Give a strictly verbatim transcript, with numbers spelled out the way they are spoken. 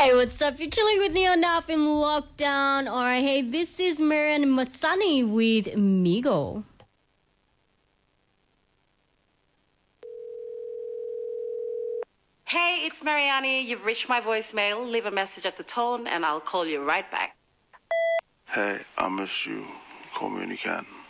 Hey, what's up? You're chilling with Neo Naf in lockdown. Alright, hey, this is Marian Masani with Migo. Hey, it's Mariani. You've reached my voicemail. Leave a message at the tone and I'll call you right back. Hey, I miss you. Call me when you can.